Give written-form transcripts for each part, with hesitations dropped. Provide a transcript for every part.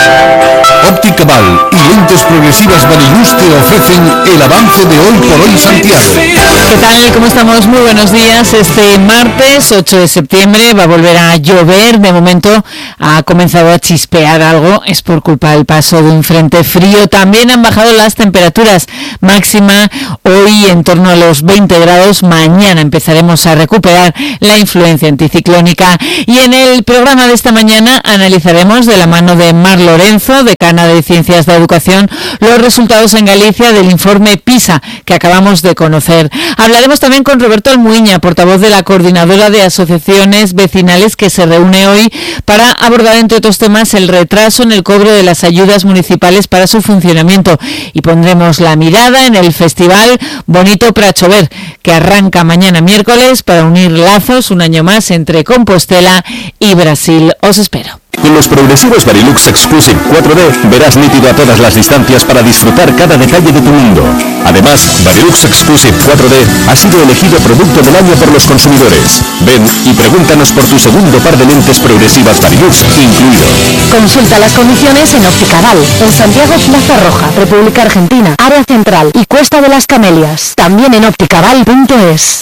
Óptica Val y Lentes Progresivas Varilux te ofrecen el avance de Hoy por Hoy Santiago. ¿Qué tal? ¿Cómo estamos? Muy buenos días. Este martes 8 de septiembre va a volver a llover. De momento ha comenzado a chispear algo. Es por culpa del paso de un frente frío. También han bajado las temperaturas. Máxima hoy en torno a los 20 grados. Mañana empezaremos a recuperar la influencia anticiclónica. Y en el programa de esta mañana analizaremos de la mano de Mar Lorenzo, decana de Ciencias de Educación, los resultados en Galicia del informe PISA que acabamos de conocer. Hablaremos también con Roberto Almuiña, portavoz de la Coordinadora de Asociaciones Vecinales, que se reúne hoy para abordar, entre otros temas, el retraso en el cobro de las ayudas municipales para su funcionamiento. Y pondremos la mirada en el festival Bonito para Chover, que arranca mañana miércoles para unir lazos un año más entre Compostela y Brasil. Os espero. Con los progresivos Varilux Exclusive 4D verás nítido a todas las distancias para disfrutar cada detalle de tu mundo. Además, Varilux Exclusive 4D ha sido elegido Producto del Año por los consumidores. Ven y pregúntanos por tu segundo par de lentes progresivas Varilux incluido. Consulta las condiciones en Óptica Val, en Santiago Plaza Roja, República Argentina, Área Central y Cuesta de las Camelias. También en opticaval.es.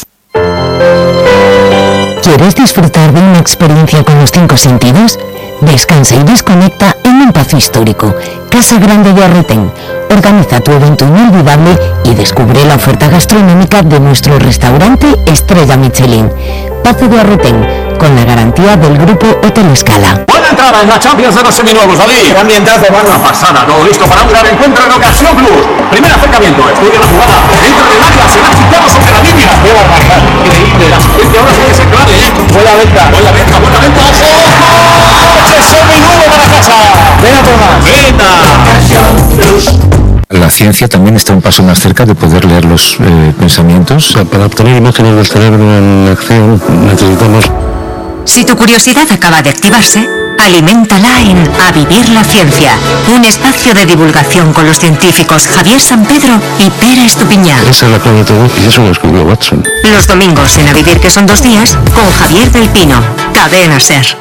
¿Quieres disfrutar de una experiencia con los 5 sentidos? Descansa y desconecta en un Pazo Histórico, Casa Grande de Arretén. Organiza tu evento inolvidable y descubre la oferta gastronómica de nuestro restaurante Estrella Michelin. Pazo de Arretén, con la garantía del grupo Hotel Escala. Buena entrada en la Champions de los seminuevos, David. Qué ambientazo, una pasada, todo listo para un gran encuentro en Ocasión Plus. Primer acercamiento, estudia la jugada, entra en el área, se va chutado sobre la línea. ¡Qué barbaridad! Increíble, la asistencia ahora sí que se clave, ¿eh? Buena venta, buena venta, buena venta. ¡Oh! ¡Ese seminuevo para casa! ¡Venga, Tomás! ¡Venga! Ocasión Plus. La ciencia también está un paso más cerca de poder leer los pensamientos. Para obtener imágenes del cerebro en acción necesitamos... Si tu curiosidad acaba de activarse, aliméntala en A Vivir la Ciencia, un espacio de divulgación con los científicos Javier San Pedro y Pere Estupiñán. Esa es la clave de todo y eso lo escribió Watson. Los domingos en A Vivir, que son 2 días, con Javier del Pino, Cadena SER.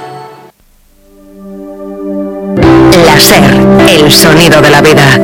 La SER, el sonido de la vida.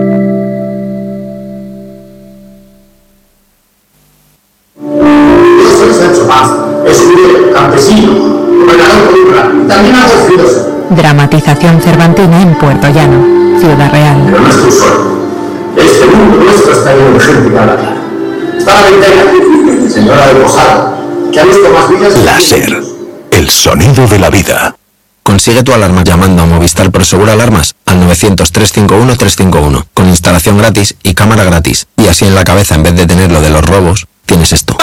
Es un líder campesino, gobernador cultural, también algo curioso. Dramatización cervantina en Puerto Llano, Ciudad Real. Pero no estoy solo. Este mundo nuestro está lleno de gente que habla claro. Está la veintena, señora de Posada, que ha visto más vidas... La SER, el sonido de la vida. Consigue tu alarma llamando a Movistar Prosegur Alarmas al 900-351-351, con instalación gratis y cámara gratis. Y así en la cabeza, en vez de tener lo de los robos, tienes esto.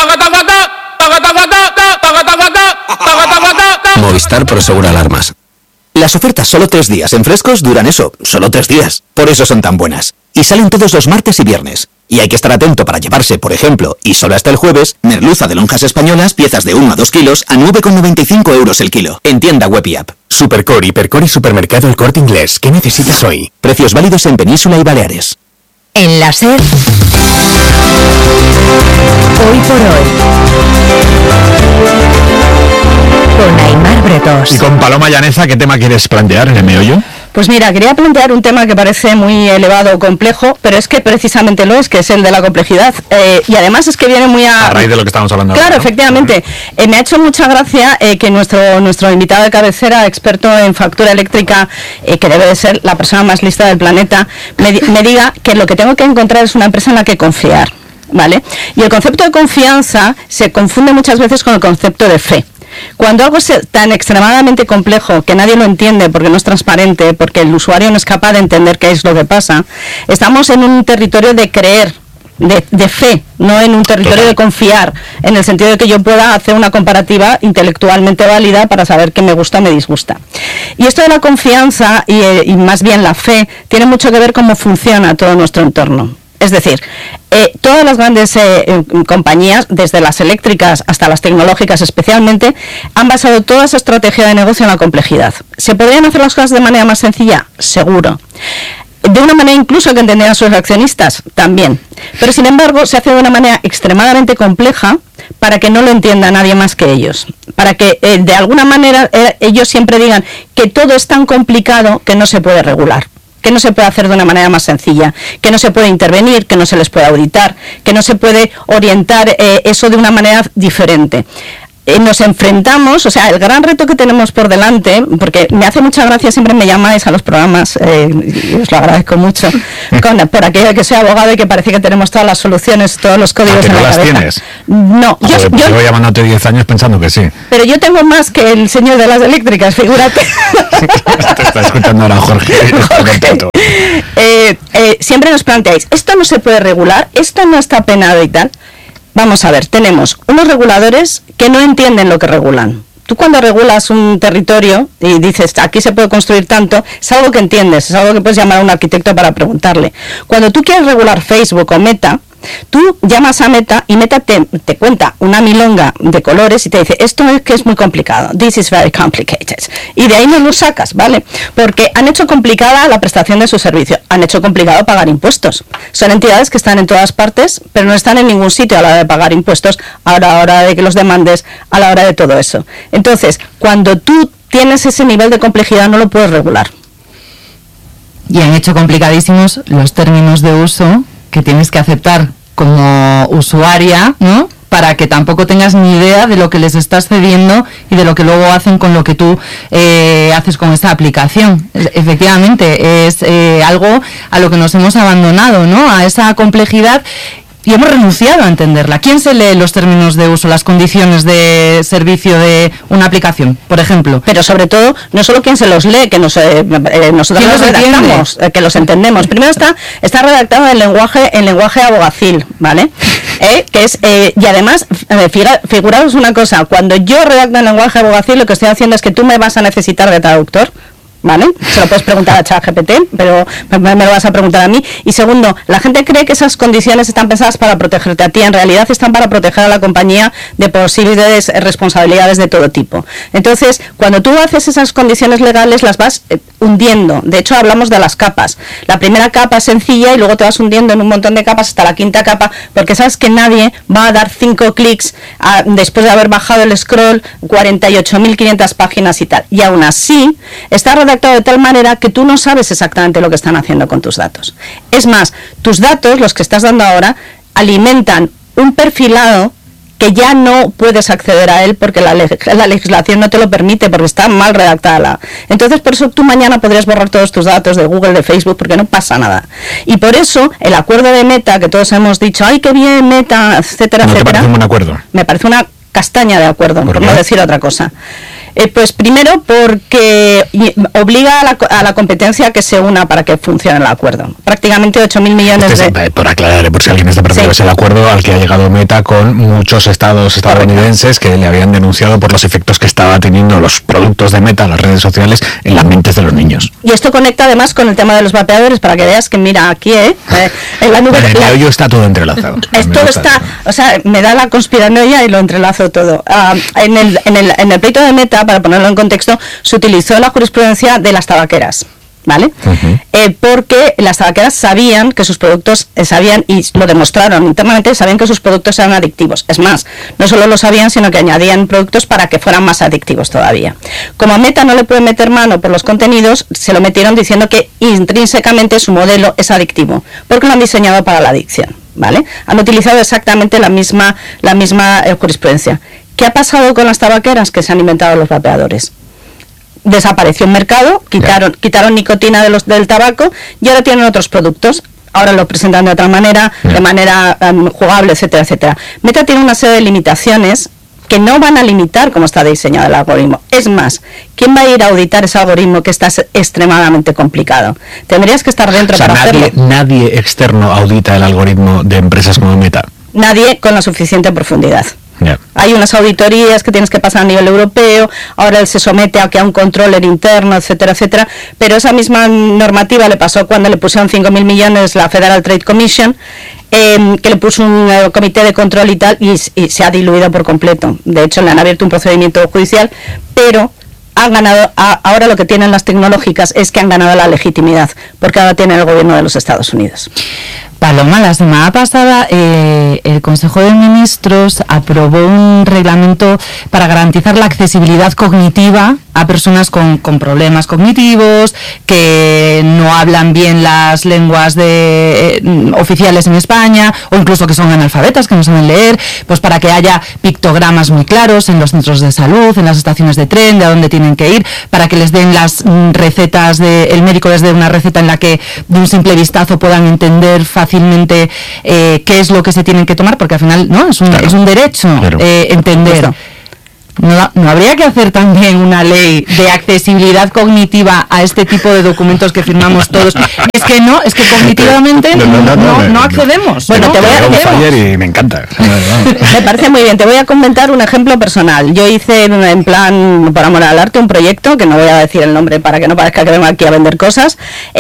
Movistar Prosegur Alarmas. Las ofertas solo 3 días en Frescos duran eso, solo 3 días. Por eso son tan buenas. Y salen todos los martes y viernes. Y hay que estar atento para llevarse, por ejemplo, y solo hasta el jueves, merluza de lonjas españolas, piezas de 1 a 2 kilos, a 9,95 euros el kilo. En tienda web y app. Supercore, Hipercore y Supermercado El Corte Inglés. ¿Qué necesitas hoy? Precios válidos en Península y Baleares. En la SER, Hoy por Hoy, con Aimar Bretos. Y con Paloma Llaneza, ¿qué tema quieres plantear en el meollo? Pues mira, quería plantear un tema que parece muy elevado o complejo, pero es que precisamente lo es, que es el de la complejidad. Y además es que viene muy a raíz de lo que estamos hablando ahora, ¿no? Efectivamente. Me ha hecho mucha gracia que nuestro invitado de cabecera, experto en factura eléctrica, que debe de ser la persona más lista del planeta, me diga que lo que tengo que encontrar es una empresa en la que confiar, ¿vale? Y el concepto de confianza se confunde muchas veces con el concepto de fe. Cuando algo es tan extremadamente complejo que nadie lo entiende porque no es transparente, porque el usuario no es capaz de entender qué es lo que pasa, estamos en un territorio de creer, de fe, no en un territorio de confiar, en el sentido de que yo pueda hacer una comparativa intelectualmente válida para saber qué me gusta o me disgusta. Y esto de la confianza y más bien la fe tiene mucho que ver cómo funciona todo nuestro entorno. Es decir, todas las grandes compañías, desde las eléctricas hasta las tecnológicas especialmente, han basado toda su estrategia de negocio en la complejidad. ¿Se podrían hacer las cosas de manera más sencilla? Seguro. de una manera incluso que entendían sus accionistas, también. Pero sin embargo se hace de una manera extremadamente compleja para que no lo entienda nadie más que ellos. Para que de alguna manera ellos siempre digan que todo es tan complicado que no se puede regular, que no se puede hacer de una manera más sencilla, que no se puede intervenir, que no se les puede auditar, que no se puede orientar eso de una manera diferente. Nos enfrentamos, o sea, el gran reto que tenemos por delante, porque me hace mucha gracia, siempre me llamáis a los programas, y os lo agradezco mucho, por aquello que soy abogado y que parece que tenemos todas las soluciones, todos los códigos en la cabeza. ¿Tienes? No, yo llevo llamándote 10 años pensando que sí. Pero yo tengo más que el señor de las eléctricas, figúrate. Te está escuchando ahora Jorge. Siempre nos planteáis, esto no se puede regular, esto no está penado y tal. Vamos a ver, tenemos unos reguladores que no entienden lo que regulan. Tú cuando regulas un territorio y dices, aquí se puede construir tanto, es algo que entiendes, es algo que puedes llamar a un arquitecto para preguntarle. Cuando tú quieres regular Facebook o Meta, tú llamas a Meta y Meta te cuenta una milonga de colores y te dice, esto es que es muy complicado, this is very complicated. Y de ahí no lo sacas, ¿vale? Porque han hecho complicada la prestación de su servicio, han hecho complicado pagar impuestos. Son entidades que están en todas partes, pero no están en ningún sitio a la hora de pagar impuestos, a la hora de que los demandes, a la hora de todo eso. Entonces, cuando tú tienes ese nivel de complejidad, no lo puedes regular. Y han hecho complicadísimos los términos de uso que tienes que aceptar como usuaria, ¿no? Para que tampoco tengas ni idea de lo que les estás cediendo y de lo que luego hacen con lo que tú haces con esta aplicación. Efectivamente, es algo a lo que nos hemos abandonado, ¿no? A esa complejidad. Y hemos renunciado a entenderla. ¿Quién se lee los términos de uso, las condiciones de servicio de una aplicación, por ejemplo? Pero sobre todo, no solo quién se los lee, que nosotros los redactamos, que los entendemos. Primero está redactado en lenguaje abogacil, ¿vale? Que es y además, figuraos una cosa, cuando yo redacto en lenguaje abogacil, lo que estoy haciendo es que tú me vas a necesitar de traductor, ¿vale? Se lo puedes preguntar a ChatGPT, pero me lo vas a preguntar a mí. Y segundo, la gente cree que esas condiciones están pensadas para protegerte a ti. En realidad están para proteger a la compañía de posibles responsabilidades de todo tipo. Entonces, cuando tú haces esas condiciones legales, las vas hundiendo. De hecho, hablamos de las capas. La primera capa es sencilla y luego te vas hundiendo en un montón de capas hasta la quinta capa, porque sabes que nadie va a dar 5 clics después de haber bajado el scroll 48.500 páginas y tal. Y aún así, está redactado de tal manera que tú no sabes exactamente lo que están haciendo con tus datos. Es más, tus datos, los que estás dando ahora, alimentan un perfilado que ya no puedes acceder a él porque la legislación no te lo permite, porque está mal redactada. Entonces, por eso tú mañana podrías borrar todos tus datos de Google, de Facebook, porque no pasa nada. Y por eso, el acuerdo de Meta, que todos hemos dicho, ¡ay, qué bien, Meta!, etcétera, ¿No te parece un buen acuerdo? Me parece una castaña de acuerdo, por no decir otra cosa. Pues primero porque obliga a la competencia a que se una para que funcione el acuerdo. Prácticamente 8.000 millones de... Por aclarar, por si alguien está perdido, es el acuerdo al que ha llegado Meta con muchos estados estadounidenses que le habían denunciado por los efectos que estaba teniendo los productos de Meta, las redes sociales, en las mentes de los niños. Y esto conecta además con el tema de los vapeadores, para que veas que mira aquí, en la nube... En el meollo está todo entrelazado. Todo está, o sea, me da la conspiranoia y lo entrelazo todo. En el pleito de Meta, para ponerlo en contexto, se utilizó la jurisprudencia de las tabaqueras, ¿vale? Porque las tabaqueras sabían que sus productos, sabían y lo demostraron internamente, sabían que sus productos eran adictivos. Es más, no solo lo sabían, sino que añadían productos para que fueran más adictivos todavía. Como a Meta no le puede meter mano por los contenidos, se lo metieron diciendo que intrínsecamente su modelo es adictivo, porque lo han diseñado para la adicción, ¿vale? Han utilizado exactamente la misma jurisprudencia. ¿Qué ha pasado con las tabaqueras que se han inventado los vapeadores? Desapareció el mercado, quitaron nicotina del tabaco y ahora tienen otros productos. Ahora lo presentan de otra manera, de manera jugable, etcétera, etcétera. Meta tiene una serie de limitaciones que no van a limitar cómo está diseñado el algoritmo. Es más, ¿quién va a ir a auditar ese algoritmo que está extremadamente complicado? Tendrías que estar dentro para hacerlo. Nadie externo audita el algoritmo de empresas como Meta. Nadie con la suficiente profundidad. Hay unas auditorías que tienes que pasar a nivel europeo, ahora él se somete a un controller interno, etcétera, etcétera, pero esa misma normativa le pasó cuando le pusieron 5.000 millones la Federal Trade Commission, que le puso un comité de control y tal, y se ha diluido por completo. De hecho, le han abierto un procedimiento judicial, pero han ganado, ahora lo que tienen las tecnológicas es que han ganado la legitimidad, porque ahora tienen el gobierno de los Estados Unidos. Paloma, la semana pasada el Consejo de Ministros aprobó un reglamento para garantizar la accesibilidad cognitiva a personas con problemas cognitivos, que no hablan bien las lenguas oficiales en España, o incluso que son analfabetas, que no saben leer, pues para que haya pictogramas muy claros en los centros de salud, en las estaciones de tren, de a dónde tienen que ir, para que les den las recetas, el médico les dé una receta en la que de un simple vistazo puedan entender fácilmente qué es lo que se tienen que tomar, porque al final no es un derecho entender. ¿No habría que hacer también una ley de accesibilidad cognitiva a este tipo de documentos que firmamos todos? Es que cognitivamente no accedemos. Bueno, te voy a y me encanta. Me parece muy bien. Te voy a comentar un ejemplo personal. Yo hice en plan, por amor al arte, un proyecto, que no voy a decir el nombre para que no parezca que vengo aquí a vender cosas,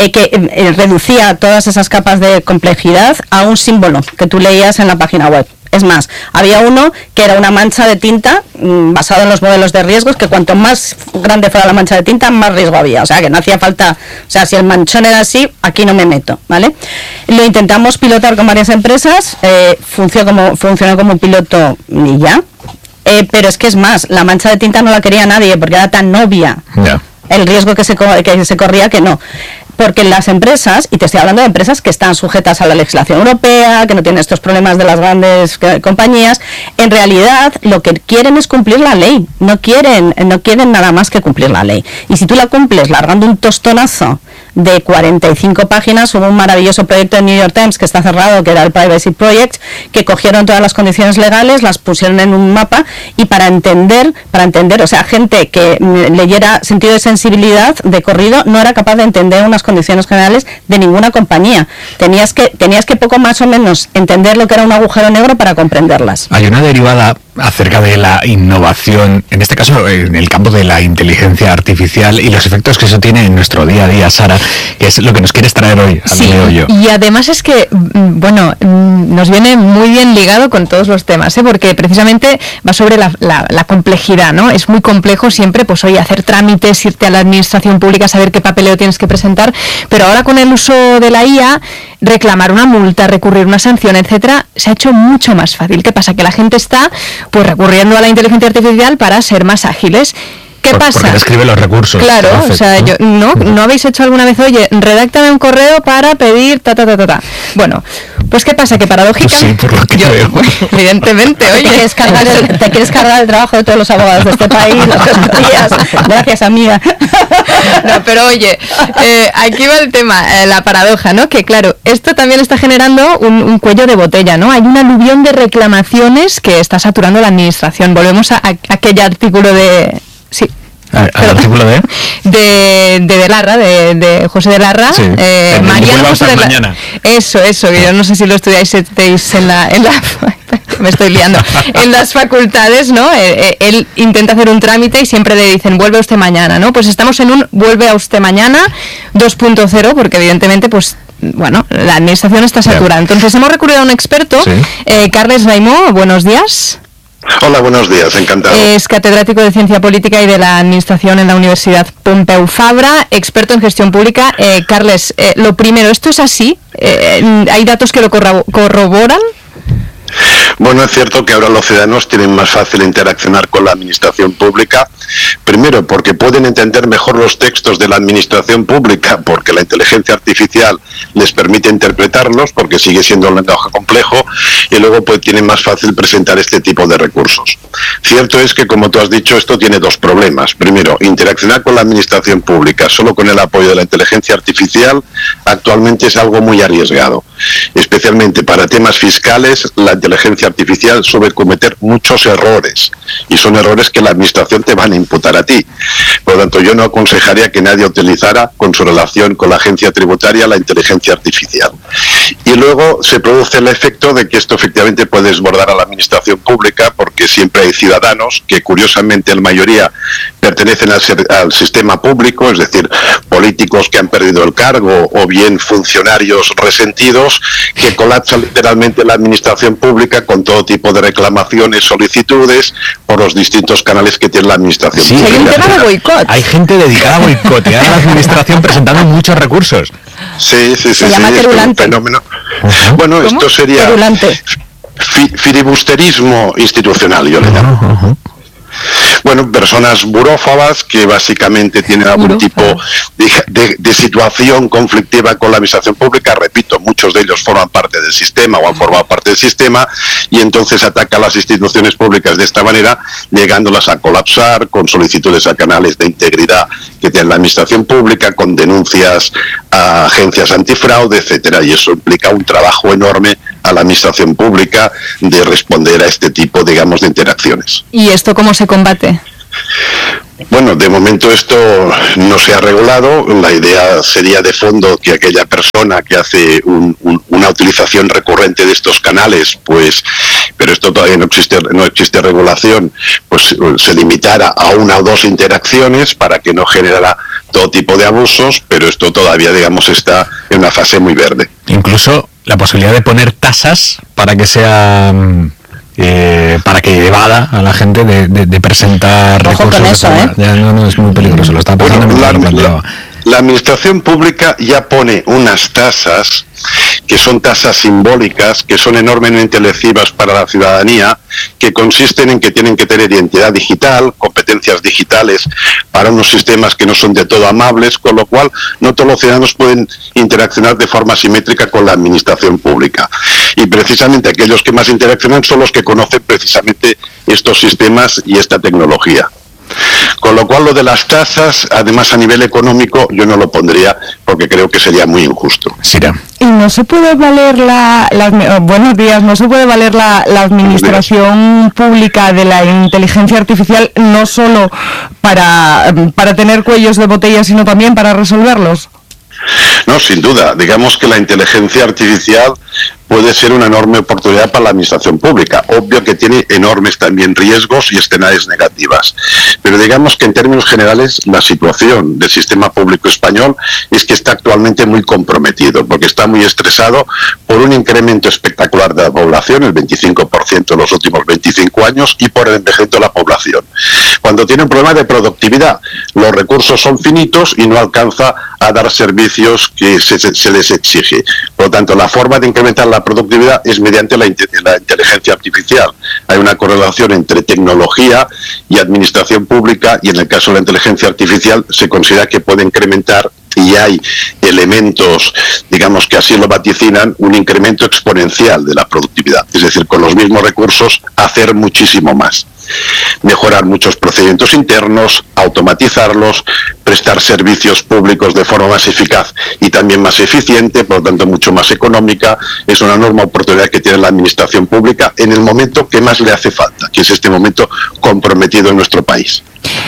que reducía todas esas capas de complejidad a un símbolo que tú leías en la página web. Es más, había uno que era una mancha de tinta basado en los modelos de riesgos, que cuanto más grande fuera la mancha de tinta, más riesgo había. O sea, que no hacía falta, o sea, si el manchón era así, aquí no me meto, ¿vale? Lo intentamos pilotar con varias empresas, funcionó como piloto y ya. Pero es que es más, la mancha de tinta no la quería nadie porque era tan obvia el riesgo que se corría que no. Porque las empresas, y te estoy hablando de empresas que están sujetas a la legislación europea, que no tienen estos problemas de las grandes compañías, en realidad lo que quieren es cumplir la ley, no quieren nada más que cumplir la ley. Y si tú la cumples largando un tostonazo de 45 páginas, hubo un maravilloso proyecto en New York Times que está cerrado, que era el Privacy Project, que cogieron todas las condiciones legales, las pusieron en un mapa, y para entender, o sea, gente que leyera sentido de sensibilidad de corrido no era capaz de entender unas condiciones generales de ninguna compañía. Tenías que poco más o menos entender lo que era un agujero negro para comprenderlas. Hay una derivada acerca de la innovación, en este caso en el campo de la inteligencia artificial y los efectos que eso tiene en nuestro día a día, Sara, que es lo que nos quieres traer hoy al meollo. Y además es que, bueno, nos viene muy bien ligado con todos los temas, porque precisamente va sobre la complejidad, ¿no? Es muy complejo siempre, pues oye, hacer trámites, irte a la administración pública, saber qué papeleo tienes que presentar, pero ahora con el uso de la IA, reclamar una multa, recurrir una sanción, etcétera, se ha hecho mucho más fácil. ¿Qué pasa? Que la gente está pues recurriendo a la inteligencia artificial para ser más ágiles. ¿Qué pasa? Porque describe los recursos. Claro, perfecto. O sea, ¿no habéis hecho alguna vez, oye, redáctame un correo para pedir Bueno, pues ¿qué pasa? Que paradójicamente... Sí, por lo que veo. Evidentemente, oye... Te quieres cargar el trabajo de todos los abogados de este país, las gestorías. Gracias, amiga. No, pero oye, aquí va el tema, la paradoja, ¿no? Que claro, esto también está generando un cuello de botella, ¿no? Hay un aluvión de reclamaciones que está saturando la administración. Volvemos a aquel artículo de... Sí. ¿Al artículo de Larra, de José de Larra, sí, Mariano José de Larra. Eso, que yo no sé si lo estudiáis en la me estoy liando, en las facultades, ¿no? Él intenta hacer un trámite y siempre le dicen, vuelve usted mañana, ¿no? Pues estamos en un vuelve a usted mañana 2.0, porque evidentemente, pues, bueno, la administración está saturada. Entonces hemos recurrido a un experto, Carles Raimó, buenos días. Hola, buenos días, encantado. Es catedrático de Ciencia Política y de la Administración en la Universidad Pompeu Fabra, experto en gestión pública. Carles, lo primero, ¿esto es así? ¿Hay datos que lo corroboran? Bueno, es cierto que ahora los ciudadanos tienen más fácil interaccionar con la administración pública, primero porque pueden entender mejor los textos de la administración pública, porque la inteligencia artificial les permite interpretarlos, porque sigue siendo un lenguaje complejo, y luego pues tienen más fácil presentar este tipo de recursos. Cierto es que, como tú has dicho, esto tiene dos problemas. Primero, interaccionar con la administración pública solo con el apoyo de la inteligencia artificial actualmente es algo muy arriesgado. Especialmente para temas fiscales, la inteligencia artificial suele cometer muchos errores, y son errores que la administración te van a imputar a ti. Por lo tanto, yo no aconsejaría que nadie utilizara con su relación con la agencia tributaria la inteligencia artificial. Y luego se produce el efecto de que esto efectivamente puede desbordar a la administración pública, porque siempre hay ciudadanos que curiosamente en mayoría pertenecen al sistema público, es decir, políticos que han perdido el cargo o bien funcionarios resentidos, que colapsan literalmente la administración pública con todo tipo de reclamaciones, solicitudes por los distintos canales que tiene la administración pública. Hay un tema de boicot. Hay gente dedicada a boicotear a la administración presentando muchos recursos. Sí, Se llama querulante. Es un fenómeno. Bueno, ¿Cómo? Esto sería filibusterismo institucional, yo le llamo. Bueno, personas burófobas que básicamente tienen algún tipo de situación conflictiva con la administración pública. Repito, muchos de ellos forman parte del sistema o han formado parte del sistema, y entonces atacan las instituciones públicas de esta manera, llegándolas a colapsar con solicitudes a canales de integridad que tiene la administración pública, con denuncias a agencias antifraude, etcétera, y eso implica un trabajo enorme a la administración pública de responder a este tipo, digamos, de interacciones. ¿Y esto cómo se combate? Bueno, de momento esto no se ha regulado. La idea sería de fondo que aquella persona que hace una utilización recurrente de estos canales, pues, pero esto todavía no existe regulación, pues se limitara a una o dos interacciones para que no generara todo tipo de abusos, pero esto todavía, digamos, está en una fase muy verde. Incluso la posibilidad de poner tasas para que sea para que evada a la gente de presentar Ojo recursos. con eso, Ya, no, es muy peligroso, lo está pasando. Bueno, la administración pública ya pone unas tasas que son tasas simbólicas, que son enormemente lesivas para la ciudadanía, que consisten en que tienen que tener identidad digital, competencias digitales para unos sistemas que no son de todo amables, con lo cual no todos los ciudadanos pueden interaccionar de forma simétrica con la administración pública. Y precisamente aquellos que más interaccionan son los que conocen precisamente estos sistemas y esta tecnología. Con lo cual lo de las tasas, además a nivel económico, yo no lo pondría porque creo que sería muy injusto. Y no se puede valer buenos días, no se puede valer la administración pública de la inteligencia artificial no solo para tener cuellos de botella, sino también para resolverlos. No, sin duda. Digamos que la inteligencia artificial puede ser una enorme oportunidad para la administración pública. Obvio que tiene enormes también riesgos y escenarios negativas. Pero digamos que en términos generales la situación del sistema público español es que está actualmente muy comprometido, porque está muy estresado por un incremento espectacular de la población, el 25% en los últimos 25 años, y por el envejecimiento de la población. Cuando tiene un problema de productividad, los recursos son finitos y no alcanza a dar servicios que se les exige. Por lo tanto, la forma de incrementar la productividad es mediante la inteligencia artificial. Hay una correlación entre tecnología y administración pública, y en el caso de la inteligencia artificial se considera que puede incrementar, y hay elementos, digamos, que así lo vaticinan, un incremento exponencial de la productividad. Es decir, con los mismos recursos hacer muchísimo más. Mejorar muchos procedimientos internos, automatizarlos, prestar servicios públicos de forma más eficaz y también más eficiente, por lo tanto mucho más económica. Es una enorme oportunidad que tiene la administración pública en el momento que más le hace falta, que es este momento comprometido en nuestro país.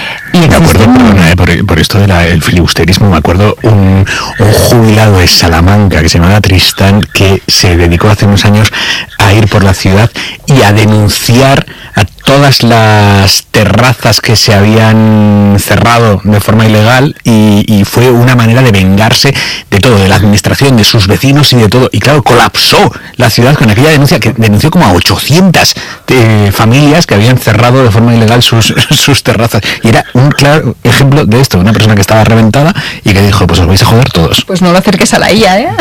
Me acuerdo, perdona, por esto del filibusterismo, me acuerdo un jubilado de Salamanca que se llamaba Tristán, que se dedicó hace unos años a ir por la ciudad y a denunciar a todas las terrazas que se habían cerrado de forma ilegal, y fue una manera de vengarse de todo, de la administración, de sus vecinos y de todo. Y claro, colapsó la ciudad con aquella denuncia, que denunció como a 800 familias que habían cerrado de forma ilegal sus terrazas. Y era un claro ejemplo de esto, una persona que estaba reventada y que dijo, pues os vais a joder todos. Pues no lo acerques a la IA, ¿eh?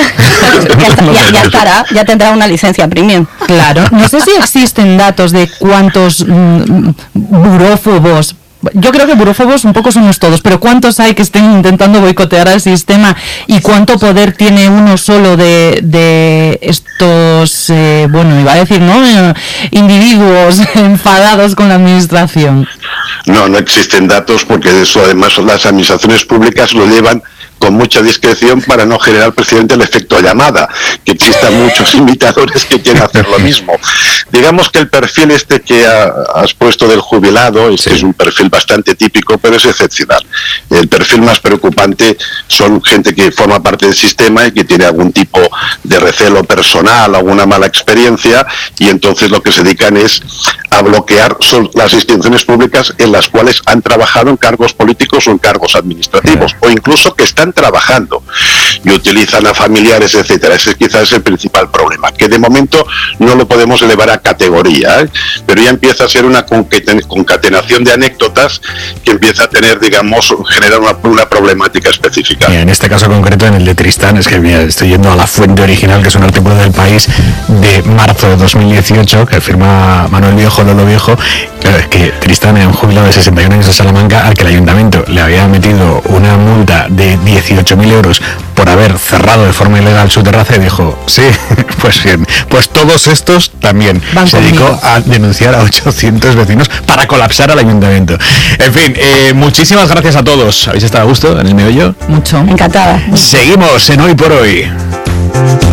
ya tendrá una licencia premium. Claro, no sé si existen datos de cuántos burófobos. Yo creo que burófobos un poco somos todos, pero ¿cuántos hay que estén intentando boicotear al sistema y cuánto poder tiene uno solo de estos, iba a decir, ¿no? Individuos enfadados con la administración? No existen datos, porque eso además las administraciones públicas lo llevan con mucha discreción para no generar, precisamente, el efecto llamada, que existan muchos imitadores que quieren hacer lo mismo. Digamos que el perfil este que has puesto del jubilado es un perfil bastante típico, pero es excepcional. El perfil más preocupante son gente que forma parte del sistema y que tiene algún tipo de recelo personal, alguna mala experiencia, y entonces lo que se dedican es a bloquear las instituciones públicas en las cuales han trabajado en cargos políticos o en cargos administrativos, o incluso que están trabajando y utilizan a familiares, etcétera. Ese quizás es el principal problema, que de momento no lo podemos elevar a categoría, pero ya empieza a ser una concatenación de anécdotas que empieza a tener, digamos, generar una problemática específica. En este caso concreto, en el de Tristán, es que mira, estoy yendo a la fuente original, que es un artículo del País de marzo de 2018, que firma Manuel Viejo, Lolo Viejo. Claro, es que Tristán era un jubilado de 61 años de Salamanca al que el ayuntamiento le había metido una multa de 18.000 euros por haber cerrado de forma ilegal su terraza, y dijo, sí, pues bien, pues todos estos también. Se dedicó a denunciar a 800 vecinos para colapsar al ayuntamiento. En fin, muchísimas gracias a todos. ¿Habéis estado a gusto en el meollo? Mucho. Encantada. Seguimos en Hoy por Hoy.